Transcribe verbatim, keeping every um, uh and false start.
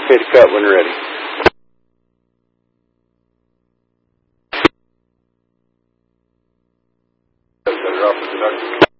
Okay to cut when ready. Set her off the production.